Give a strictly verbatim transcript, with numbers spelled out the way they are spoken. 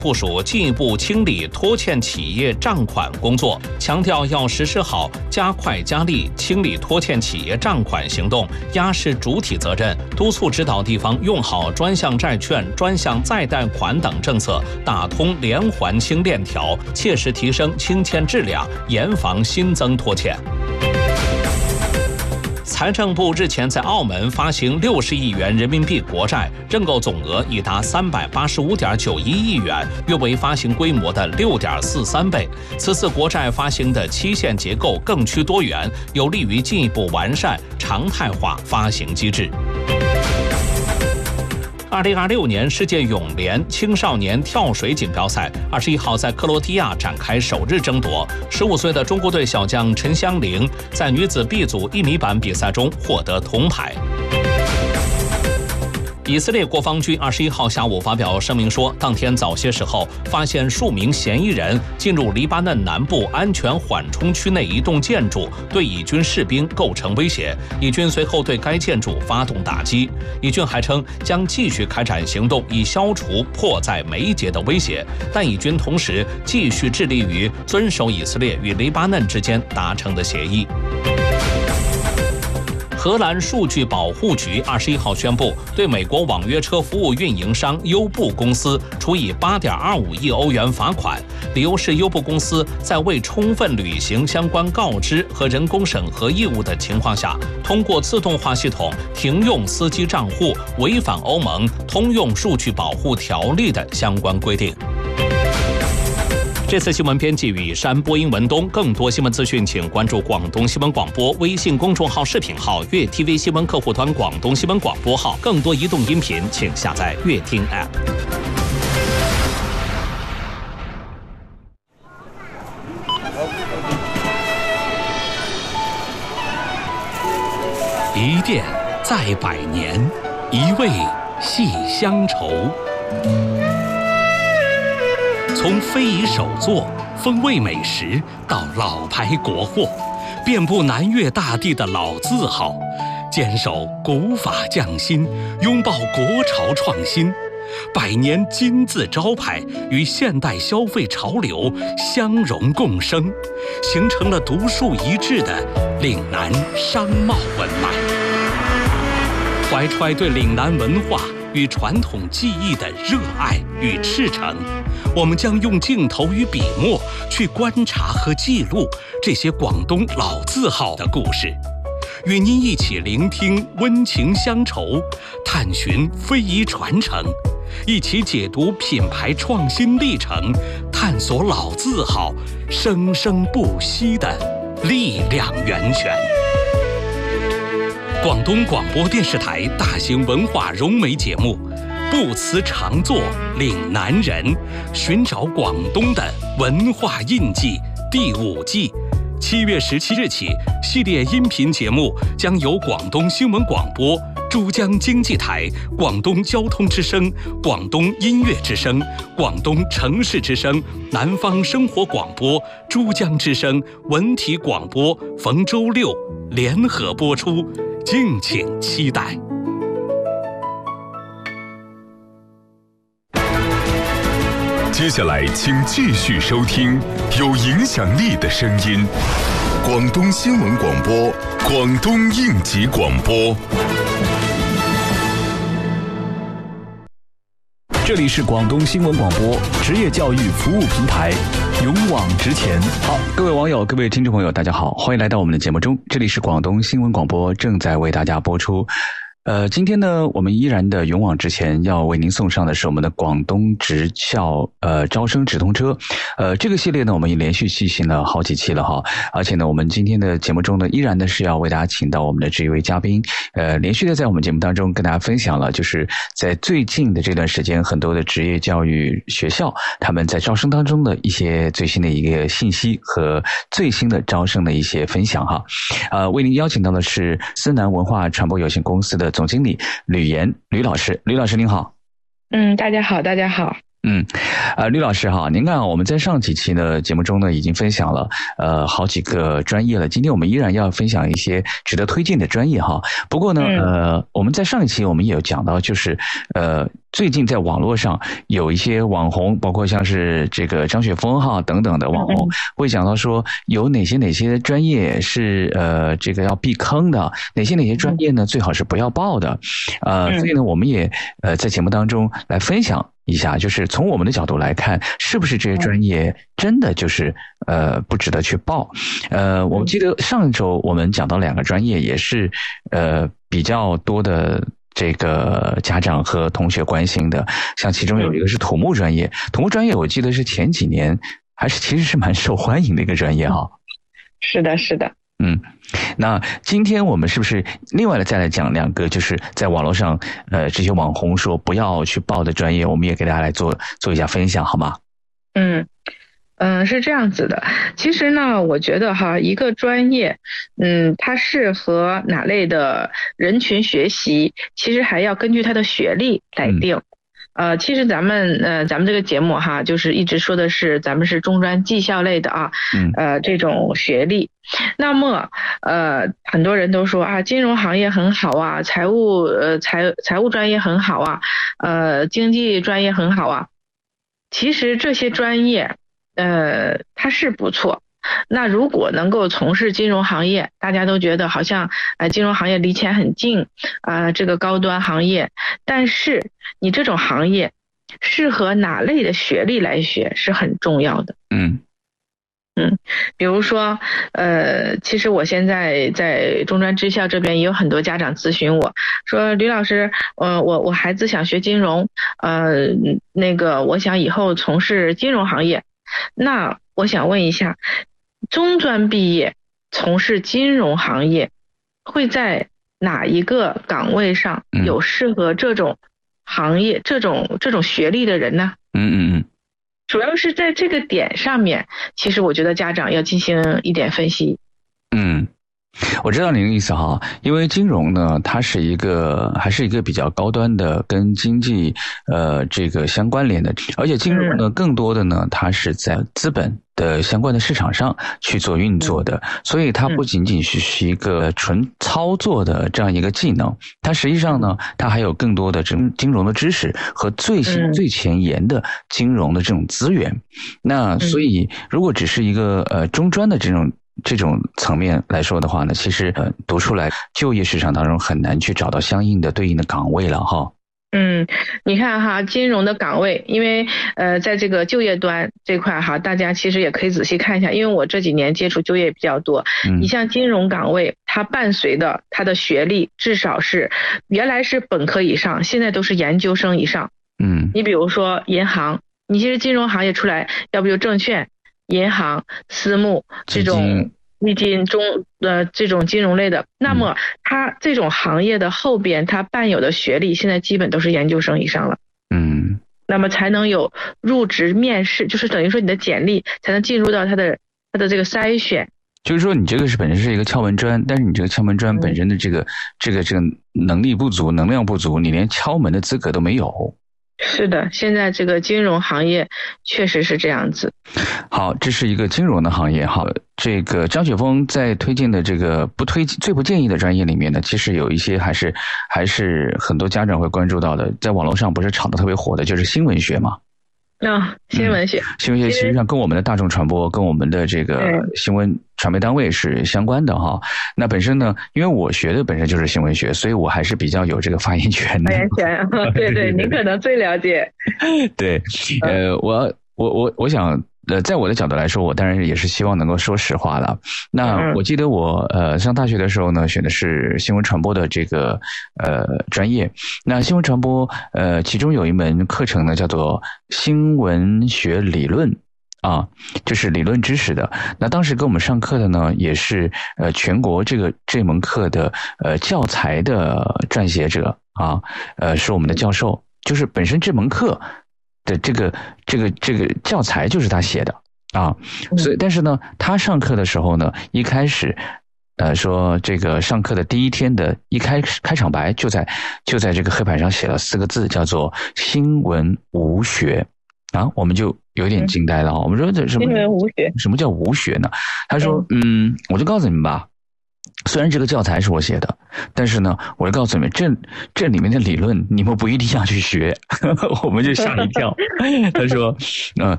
部署进一步清理拖欠企业账款工作，强调要实施好加快加力清理拖欠企业账款行动，压实主体责任，督促指导地方用好专项债券、专项再贷款等政策，打通连环清链条，切实提升清欠质量，严防新增拖欠。财政部日前在澳门发行六十亿元人民币国债，认购总额已达三百八十五点九一亿元，约为发行规模的六点四三倍。此次国债发行的期限结构更趋多元，有利于进一步完善常态化发行机制。二零二六年世界泳联青少年跳水锦标赛二十一号在克罗地亚展开首日争夺。十五岁的中国队小将陈香玲在女子 B 组一米板比赛中获得铜牌。以色列国防军二十一号下午发表声明说，当天早些时候发现数名嫌疑人进入黎巴嫩南部安全缓冲区内一栋建筑，对以军士兵构成威胁。以军随后对该建筑发动打击。以军还称将继续开展行动，以消除迫在眉睫的威胁。但以军同时继续致力于遵守以色列与黎巴嫩之间达成的协议。荷兰数据保护局二十一号宣布，对美国网约车服务运营商优步公司处以八点二五亿欧元罚款，理由是优步公司在未充分履行相关告知和人工审核义务的情况下，通过自动化系统停用司机账户，违反欧盟通用数据保护条例的相关规定。这次新闻编辑雨山，播音文东。更多新闻资讯，请关注广东新闻广播微信公众号、视频号、粤 T V 新闻客户端、广东新闻广播号。更多移动音频，请下载粤听 App。一店在百年，一味系乡愁。从非遗手作、风味美食到老牌国货，遍布南粤大地的老字号，坚守古法匠心，拥抱国潮创新，百年金字招牌与现代消费潮流相融共生，形成了独树一帜的岭南商贸文脉。怀揣对岭南文化与传统技艺的热爱与赤诚，我们将用镜头与笔墨去观察和记录这些广东老字号的故事，与您一起聆听温情乡愁，探寻非遗传承，一起解读品牌创新历程，探索老字号生生不息的力量源泉。广东广播电视台大型文化融媒节目不辞常作岭南人，寻找广东的文化印记第五季，七月十七日起，系列音频节目将由广东新闻广播、珠江经济台、广东交通之声、广东音乐之声、广东城市之声、南方生活广播、珠江之声、文体广播逢周六联合播出，敬请期待。 接下来请继续收听有影响力的声音，广东新闻广播，广东应急广播。 这里是广东新闻广播职业教育服务平台，勇往直前。好，各位网友，各位听众朋友，大家好，欢迎来到我们的节目中。这里是广东新闻广播正在为大家播出。呃，今天呢，我们依然的勇往直前，要为您送上的是我们的广东职校呃招生直通车。呃，这个系列呢，我们已连续进行了好几期了哈，而且呢，我们今天的节目中呢，依然呢是要为大家请到我们的这一位嘉宾，呃，连续的在我们节目当中跟大家分享了，就是在最近的这段时间，很多的职业教育学校他们在招生当中的一些最新的一个信息和最新的招生的一些分享哈。呃，为您邀请到的是思南文化传播有限公司的总经理吕岩吕老师。吕老师您好。 嗯，大家好，大家好。 嗯，呃，吕老师哈，您看我们在上几期呢节目中呢已经分享了呃好几个专业了，今天我们依然要分享一些值得推荐的专业哈。不过呢，呃，我们在上一期我们也有讲到，就是呃最近在网络上有一些网红，包括像是这个张雪峰哈等等的网红，会讲到说有哪些哪些专业是呃这个要避坑的，哪些哪些专业呢最好是不要报的，呃，所以呢我们也呃在节目当中来分享一下，就是从我们的角度来看，是不是这些专业真的就是呃不值得去报？呃，我记得上一周我们讲到两个专业，也是呃比较多的这个家长和同学关心的，像其中有一个是土木专业，土木专业我记得是前几年还是其实是蛮受欢迎的一个专业哈。 是的，是的。 嗯，那今天我们是不是另外的再来讲两个，就是在网络上呃这些网红说不要去报的专业，我们也给大家来做做一下分享，好吗？ 嗯嗯，是这样子的。其实呢，我觉得哈，一个专业，嗯，它适合哪类的人群学习，其实还要根据它的学历来定。嗯呃，其实咱们呃，咱们这个节目哈，就是一直说的是咱们是中专技校类的啊，呃，这种学历。那么呃，很多人都说啊，金融行业很好啊，财务呃财财务专业很好啊，呃，经济专业很好啊。其实这些专业呃，它是不错。那如果能够从事金融行业，大家都觉得好像呃金融行业离钱很近啊、呃，这个高端行业，但是你这种行业适合哪类的学历来学是很重要的。 嗯嗯，比如说呃，其实我现在在中专职校这边也有很多家长咨询我说，吕老师，呃，我我孩子想学金融，呃，那个我想以后从事金融行业，那我想问一下，中专毕业从事金融行业，会在哪一个岗位上有适合这种行业、嗯、这种这种学历的人呢？ 嗯嗯嗯， 主要是在这个点上面，其实我觉得家长要进行一点分析。 嗯。我知道您的意思哈，因为金融呢，它是一个还是一个比较高端的，跟经济呃这个相关联的，而且金融呢，更多的呢，它是在资本的相关的市场上去做运作的，所以它不仅仅是一个纯操作的这样一个技能，它实际上呢，它还有更多的这种金融的知识和最新最前沿的金融的这种资源。那所以，如果只是一个呃中专的这种。这种层面来说的话呢，其实呃读出来就业市场当中很难去找到相应的对应的岗位了哈。 嗯，你看哈，金融的岗位，因为呃，在这个就业端这块哈，大家其实也可以仔细看一下，因为我这几年接触就业比较多。嗯，你像金融岗位，它伴随的它的学历至少是原来是本科以上，现在都是研究生以上。 嗯， 你比如说银行，你其实金融行业出来，要不就证券。银行、私募这种基金中呃这种金融类的，那么它这种行业的后边，它伴有的学历现在基本都是研究生以上了。 嗯， 那么才能有入职面试，就是等于说你的简历才能进入到它的它的这个筛选。 就是说你这个是本身是一个敲门砖，但是你这个敲门砖本身的这个、嗯、这个这个能力不足、能量不足，你连敲门的资格都没有。 是的，现在这个金融行业确实是这样子。 好，这是一个金融的行业。好，这个张雪峰在推荐的这个不推最不建议的专业里面呢，其实有一些还是还是很多家长会关注到的，在网络上不是炒得特别火的，就是新闻学嘛。 啊、哦，新闻学、嗯， 新闻学实际上跟我们的大众传播、跟我们的这个新闻传媒单位是相关的哈。那本身呢，因为我学的本身就是新闻学，所以我还是比较有这个发言权的。 发言权，对对，您可能最了解。 对，呃，我我我我想。呃，在我的角度来说，我当然也是希望能够说实话了。那我记得我呃上大学的时候呢，选的是新闻传播的这个呃专业。那新闻传播呃其中有一门课程呢，叫做新闻学理论啊，就是理论知识的。那当时给我们上课的呢，也是呃全国这个这门课的呃教材的撰写者啊，呃是我们的教授，就是本身这门课。的这个这个这个教材就是他写的啊，所以但是呢，他上课的时候呢，一开始呃说这个上课的第一天的一开开场白就在就在这个黑板上写了四个字，叫做新闻无学啊，我们就有点惊呆了啊，我们说这什么新闻无学？什么叫无学呢？他说嗯，我就告诉你们吧。 虽然这个教材是我写的，但是呢，我就告诉你们，这这里面的理论你们不一定要去学。我们就吓一跳。他说，嗯、呃，